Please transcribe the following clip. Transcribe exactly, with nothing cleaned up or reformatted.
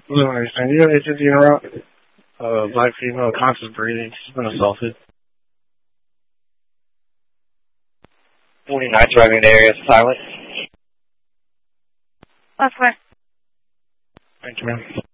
Blue understand. You have a fifteen route. Uh, black female, conscious breathing. She's been assaulted. forty-nine driving the area, silent. That's fine. Thank you, ma'am.